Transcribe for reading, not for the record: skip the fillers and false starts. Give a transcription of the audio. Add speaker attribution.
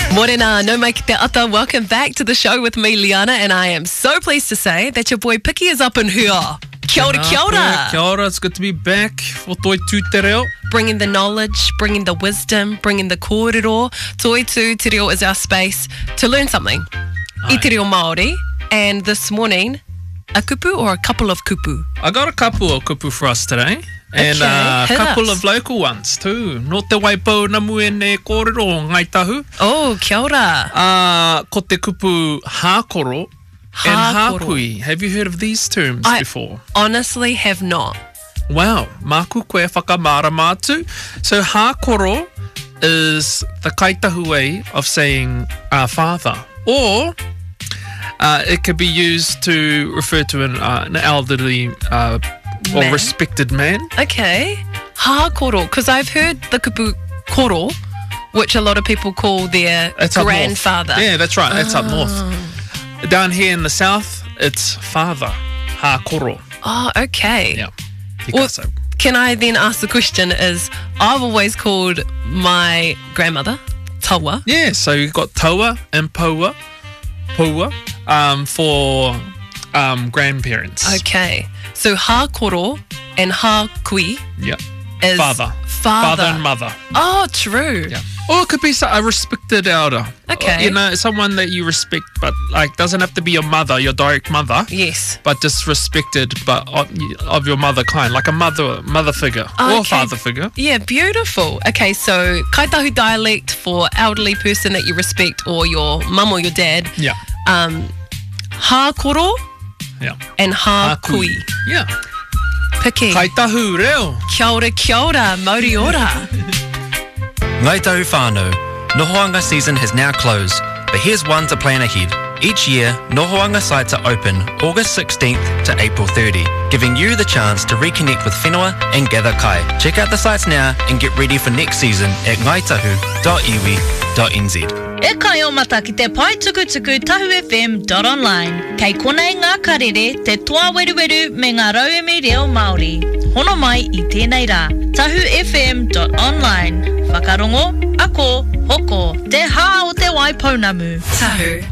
Speaker 1: Morena, no mai ki te ata. Welcome back to the show with me, Liana, and I am so pleased to say that your boy Piki is up in here. Kia ora, kia ora.
Speaker 2: Kia ora, it's good to be back for Toi Tū Te Reo.
Speaker 1: Bringing the knowledge, bringing the wisdom, bringing the kōrero. Toi Tū Te Reo is our space to learn something. I te reo Māori, and this morning, a kupu or a couple of kupu?
Speaker 2: I got a couple of kupu for us today. And a couple of local ones too. No te waipau namu e ne kōrero o Ngai Tahu.
Speaker 1: Oh, kia ora.
Speaker 2: Ko te kupu hākoro and hākui. Have you heard of these terms before?
Speaker 1: I honestly have not.
Speaker 2: Wow, māku koe whakamara mātu. So hākoro is the kaitahu way of saying father. Or it could be used to refer to an elderly or respected man.
Speaker 1: Okay. Hākoro, because I've heard the kupu koro, which a lot of people call their grandfather.
Speaker 2: Yeah, that's right. That's up north. Down here in the south, it's father. Hākoro.
Speaker 1: Oh, okay.
Speaker 2: Yeah.
Speaker 1: Well, can I then ask the question is, I've always called my grandmother taua.
Speaker 2: Yeah, so you've got taua and paua for grandparents.
Speaker 1: Okay. So hākoro and hākui is
Speaker 2: father and mother.
Speaker 1: Oh, true.
Speaker 2: Yeah. Or it could be a respected elder.
Speaker 1: Okay.
Speaker 2: You know, someone that you respect, but like doesn't have to be your mother, your direct mother.
Speaker 1: Yes.
Speaker 2: But just respected, but of your mother kind, like a mother figure or father figure.
Speaker 1: Yeah, beautiful. Okay, so kaitahu dialect for elderly person that you respect, or your mum or your dad.
Speaker 2: Yeah.
Speaker 1: Hākoro.
Speaker 2: Yeah.
Speaker 1: And hākui.
Speaker 2: Yeah.
Speaker 1: Piki.
Speaker 2: Kaitahu reo.
Speaker 1: Kia ora, mauri ora.
Speaker 3: Ngai Tahu whānau, Nohoanga season has now closed, but here's one to plan ahead. Each year, Nohoanga sites are open August 16th to April 30, giving you the chance to reconnect with whenua and gather kai. Check out the sites now and get ready for next season at ngaitahu.iwi.nz.
Speaker 4: E kai o mata ki te pai tukutuku tahufm.online. Kei konei ngā karere, te toa weruweru me ngā rauemi reo Māori. Hono mai I tēnei rā. tahufm.online. Whakarongo, ako, hoko, te hā o te waipounamu.
Speaker 1: Tahu.